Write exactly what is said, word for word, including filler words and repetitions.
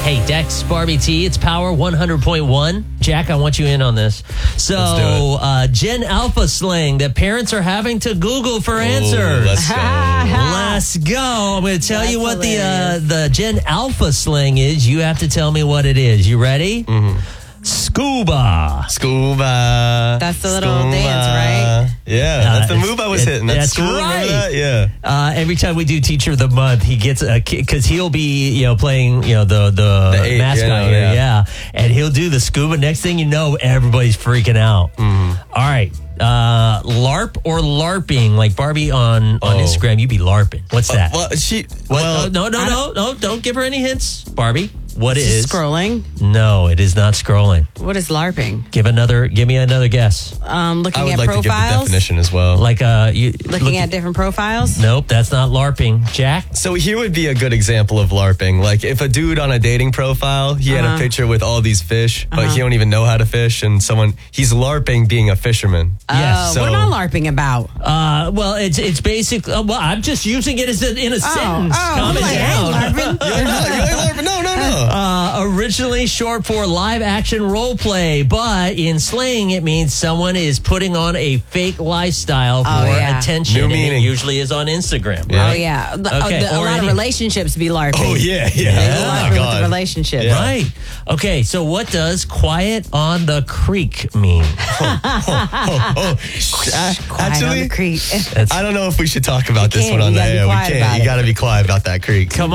Hey, Dex, Barbie T, it's Power one hundred point one. Jack, I want you in on this. So, uh, Gen Alpha slang that parents are having to Google for answers. Ooh, let's go. Let's go. I'm going to tell That's you what hilarious. the uh, the Gen Alpha slang is. You have to tell me what it is. You ready? Mm-hmm. Scuba. Scuba. That's the little Scuba. dance, right? Yeah, Uh, that's the it's- move I was it- hitting. That's, that's school, remember right. that? Yeah. Uh, every time we do Teacher of the Month, he gets a because he'll be you know playing you know the the, The eight, mascot yeah, here, yeah. yeah, and he'll do the scuba. Next thing you know, everybody's freaking out. Mm-hmm. All right, uh, LARP or LARPing, like Barbie on on Oh. Instagram, you be LARPing. What's that? Well, she. What? Well, Uh, no, no, no, no! Don't give her any hints, Barbie. What is? Scrolling. No, it is not scrolling. What is LARPing? Give another. Give me another guess. Um, looking I would at like to give the profiles. definition as well. Like uh, you Looking look- at different profiles. Nope, that's not LARPing. Jack. So here would be a good example of LARPing. Like if a dude on a dating profile, he had a Uh-huh. picture with all these fish, but Uh-huh. he don't even know how to fish, and someone he's LARPing being a fisherman. Yes. Uh, So- what am I LARPing about? Uh, well, it's it's basic. Uh, well, I'm just using it as a, in a sentence. oh, Calm I'm it like, down. hey, LARPing. You ain't LARPing? No, no, no. Uh, originally short for live action role play, but in slang it means someone is putting on a fake lifestyle for Oh, yeah. attention. New and it meaning. usually is on Instagram. Yeah. Oh yeah, The- uh, Okay, the- a or lot any- of relationships be LARPing. Oh yeah, yeah. They Oh, LARPing my with God. the relationships. Yeah. Right. Okay, so what does quiet on the creek mean? Oh, Quiet on actually, the creek. That's I don't know if we should talk about this can't. one on You the gotta be air. We quiet can't. about You it. got to be quiet about that creek. Come